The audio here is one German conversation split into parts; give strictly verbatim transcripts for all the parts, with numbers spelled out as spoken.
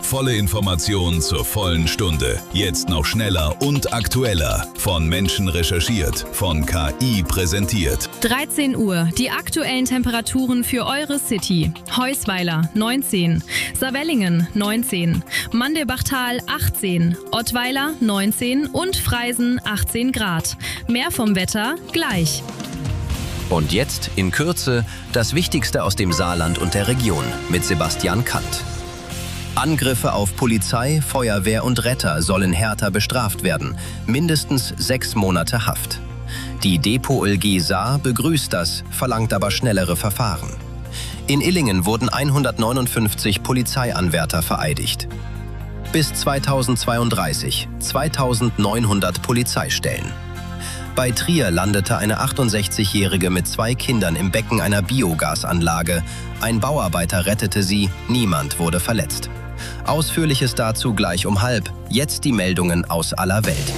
Volle Informationen zur vollen Stunde. Jetzt noch schneller und aktueller. Von Menschen recherchiert, von K I präsentiert. dreizehn Uhr, die aktuellen Temperaturen für eure City. Heusweiler neunzehn, Saarwellingen neunzehn, Mandelbachtal achtzehn, Ottweiler neunzehn und Freisen achtzehn Grad. Mehr vom Wetter gleich. Und jetzt in Kürze das Wichtigste aus dem Saarland und der Region mit Sebastian Kant. Angriffe auf Polizei, Feuerwehr und Retter sollen härter bestraft werden. Mindestens sechs Monate Haft. Die Depo L G Saar begrüßt das, verlangt aber schnellere Verfahren. In Illingen wurden hundertneunundfünfzig Polizeianwärter vereidigt. Bis zweitausendzweiunddreißig zweitausendneunhundert Polizeistellen. Bei Trier landete eine achtundsechzigjährige mit zwei Kindern im Becken einer Biogasanlage. Ein Bauarbeiter rettete sie, niemand wurde verletzt. Ausführliches dazu gleich um halb. Jetzt die Meldungen aus aller Welt.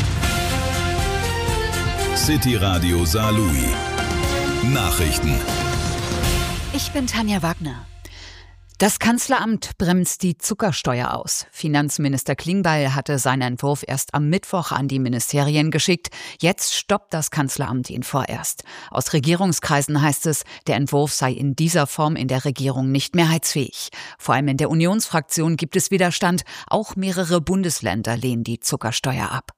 City Radio Saarlouis. Nachrichten. Ich bin Tanja Wagner. Das Kanzleramt bremst die Zuckersteuer aus. Finanzminister Klingbeil hatte seinen Entwurf erst am Mittwoch an die Ministerien geschickt. Jetzt stoppt das Kanzleramt ihn vorerst. Aus Regierungskreisen heißt es, der Entwurf sei in dieser Form in der Regierung nicht mehrheitsfähig. Vor allem in der Unionsfraktion gibt es Widerstand. Auch mehrere Bundesländer lehnen die Zuckersteuer ab.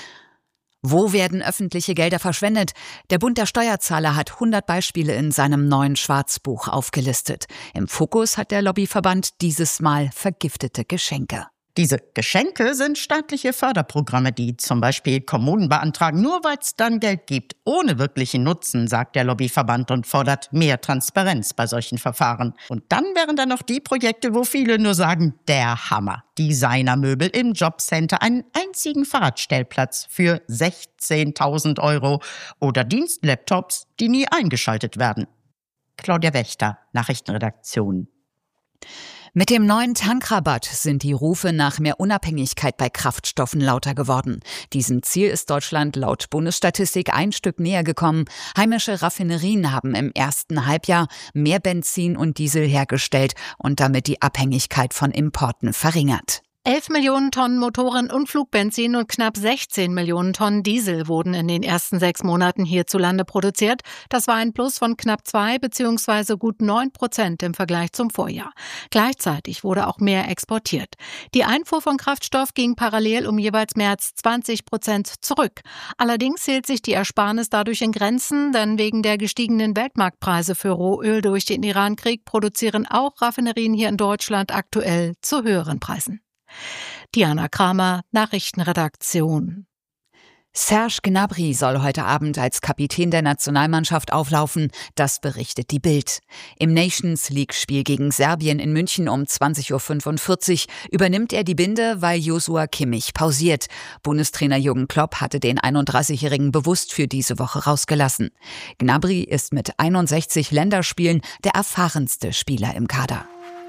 Wo werden öffentliche Gelder verschwendet? Der Bund der Steuerzahler hat hundert Beispiele in seinem neuen Schwarzbuch aufgelistet. Im Fokus hat der Lobbyverband dieses Mal vergiftete Geschenke. Diese Geschenke sind staatliche Förderprogramme, die zum Beispiel Kommunen beantragen, nur weil es dann Geld gibt, ohne wirklichen Nutzen, sagt der Lobbyverband und fordert mehr Transparenz bei solchen Verfahren. Und dann wären da noch die Projekte, wo viele nur sagen, der Hammer. Designermöbel im Jobcenter, einen einzigen Fahrradstellplatz für sechzehntausend Euro oder Dienstlaptops, die nie eingeschaltet werden. Claudia Wächter, Nachrichtenredaktion. Mit dem neuen Tankrabatt sind die Rufe nach mehr Unabhängigkeit bei Kraftstoffen lauter geworden. Diesem Ziel ist Deutschland laut Bundesstatistik ein Stück näher gekommen. Heimische Raffinerien haben im ersten Halbjahr mehr Benzin und Diesel hergestellt und damit die Abhängigkeit von Importen verringert. elf Millionen Tonnen Motoren- und Flugbenzin und knapp sechzehn Millionen Tonnen Diesel wurden in den ersten sechs Monaten hierzulande produziert. Das war ein Plus von knapp zwei bzw. gut neun Prozent im Vergleich zum Vorjahr. Gleichzeitig wurde auch mehr exportiert. Die Einfuhr von Kraftstoff ging parallel um jeweils mehr als zwanzig Prozent zurück. Allerdings hielt sich die Ersparnis dadurch in Grenzen, denn wegen der gestiegenen Weltmarktpreise für Rohöl durch den Irankrieg produzieren auch Raffinerien hier in Deutschland aktuell zu höheren Preisen. Diana Kramer, Nachrichtenredaktion. Serge Gnabry soll heute Abend als Kapitän der Nationalmannschaft auflaufen, das berichtet die Bild. Im Nations-League-Spiel gegen Serbien in München um zwanzig Uhr fünfundvierzig übernimmt er die Binde, weil Joshua Kimmich pausiert. Bundestrainer Jürgen Klopp hatte den einunddreißigjährigen bewusst für diese Woche rausgelassen. Gnabry ist mit einundsechzig Länderspielen der erfahrenste Spieler im Kader.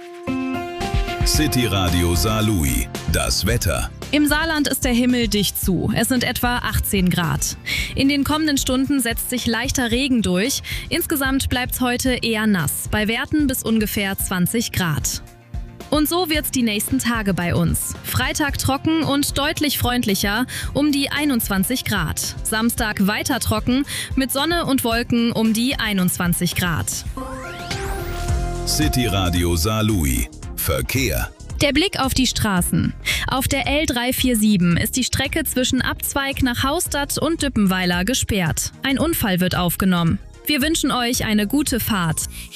City Radio Saarlouis. Das Wetter. Im Saarland ist der Himmel dicht zu. Es sind etwa achtzehn Grad. In den kommenden Stunden setzt sich leichter Regen durch. Insgesamt bleibt es heute eher nass, bei Werten bis ungefähr zwanzig Grad. Und so wird's die nächsten Tage bei uns. Freitag trocken und deutlich freundlicher, um die einundzwanzig Grad. Samstag weiter trocken, mit Sonne und Wolken um die einundzwanzig Grad. City Radio Saarlouis. Verkehr. Der Blick auf die Straßen. Auf der L dreihundertsiebenundvierzig ist die Strecke zwischen Abzweig nach Haustadt und Düppenweiler gesperrt. Ein Unfall wird aufgenommen. Wir wünschen euch eine gute Fahrt.